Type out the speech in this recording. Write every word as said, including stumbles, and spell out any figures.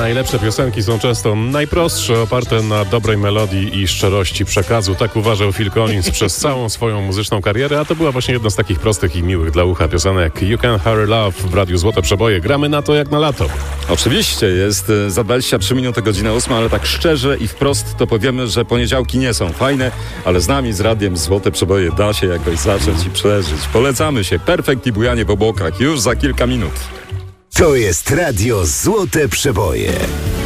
Najlepsze piosenki są często najprostsze, oparte na dobrej melodii i szczerości przekazu. Tak uważał Phil Collins przez całą swoją muzyczną karierę, a to była właśnie jedna z takich prostych i miłych dla ucha piosenek. You Can Hurry Love w Radiu Złote Przeboje. Gramy na to jak na lato. Oczywiście, jest za dwadzieścia trzy minuty, godzina ósma, ale tak szczerze i wprost to powiemy, że poniedziałki nie są fajne, ale z nami, z Radiem Złote Przeboje da się jakoś zacząć i przeżyć. Polecamy się. Perfekt i bujanie w obłokach już za kilka minut. To jest Radio Złote Przeboje.